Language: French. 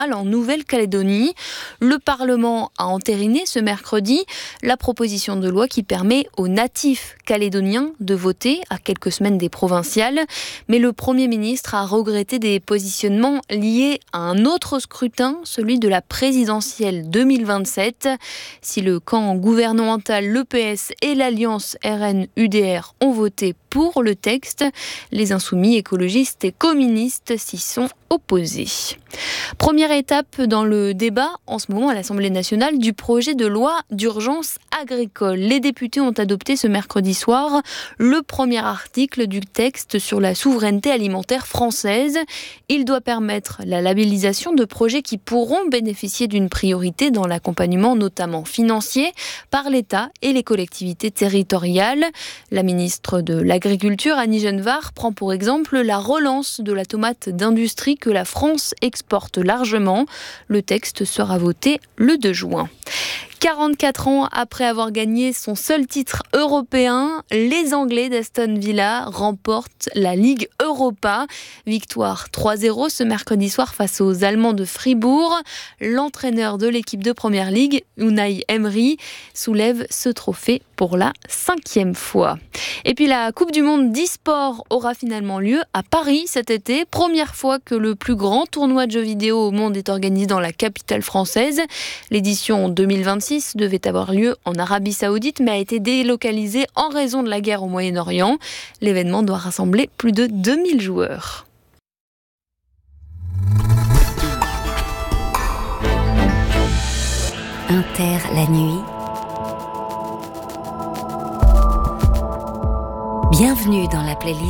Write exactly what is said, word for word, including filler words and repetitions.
mondiale en Nouvelle-Calédonie. Le Parlement a entériné ce mercredi la proposition de loi qui permet aux natifs calédoniens de voter à quelques semaines des provinciales. Mais le Premier ministre a regretté des positionnements liés à un autre scrutin, celui de la présidentielle deux mille vingt-sept. Si le camp gouvernemental, l'E P S et l'Alliance R N U D R ont voté pour le texte, les insoumis, écologistes et communistes s'y sont opposés. Première étape dans le débat en ce moment à l'Assemblée nationale du projet de loi d'urgence agricole. Les députés ont adopté ce mercredi soir le premier article du texte sur la souveraineté alimentaire française. Il doit permettre la labellisation de projets qui pourront bénéficier d'une priorité dans l'accompagnement, notamment financier, par l'État et les collectivités territoriales. La ministre de l'Agriculture, Annie Genevard, prend pour exemple la relance de la tomate d'industrie que la France exporte largement. Le texte sera voté le deux juin. quarante-quatre ans après avoir gagné son seul titre européen, les Anglais d'Aston Villa remportent la Ligue Europa. Victoire trois zéro ce mercredi soir face aux Allemands de Fribourg. L'entraîneur de l'équipe de Première Ligue, Unai Emery, soulève ce trophée pour la cinquième fois. Et puis la Coupe du Monde d'e-sport aura finalement lieu à Paris cet été. Première fois que le plus grand tournoi de jeux vidéo au monde est organisé dans la capitale française. L'édition deux mille vingt-six devait avoir lieu en Arabie Saoudite, mais a été délocalisée en raison de la guerre au Moyen-Orient. L'événement doit rassembler plus de deux mille joueurs. Inter la nuit. Bienvenue dans la playlist